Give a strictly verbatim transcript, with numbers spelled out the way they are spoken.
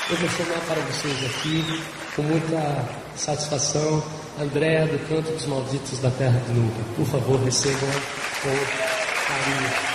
Eu vou chamar para vocês aqui, com muita satisfação, Andréa do Canto dos Malditos da Terra de Nunca. Por favor, recebam com carinho.